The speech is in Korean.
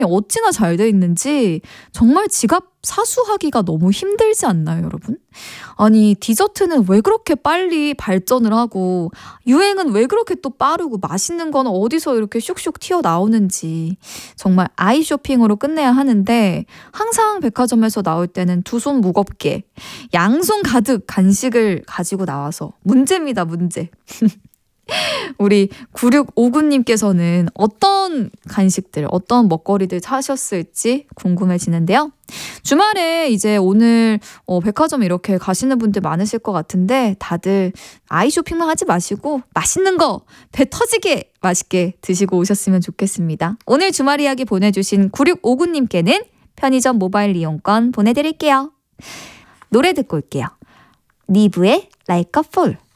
어찌나 잘 돼 있는지 정말 지갑 사수하기가 너무 힘들지 않나요, 여러분? 아니, 디저트는 왜 그렇게 빨리 발전을 하고 유행은 왜 그렇게 또 빠르고 맛있는 건 어디서 이렇게 슉슉 튀어나오는지 정말 아이 쇼핑으로 끝내야 하는데 항상 백화점에서 나올 때는 두 손 무겁게 양손 가득 간식을 가지고 나와서 문제입니다, 문제. 우리 9659님께서는 어떤 간식들, 어떤 먹거리들 사셨을지 궁금해지는데요. 주말에 이제 오늘 백화점 이렇게 가시는 분들 많으실 것 같은데 다들 아이 쇼핑만 하지 마시고 맛있는 거 배 터지게 맛있게 드시고 오셨으면 좋겠습니다. 오늘 주말 이야기 보내주신 9659님께는 편의점 모바일 이용권 보내드릴게요. 노래 듣고 올게요. 니브의 Like a Fool.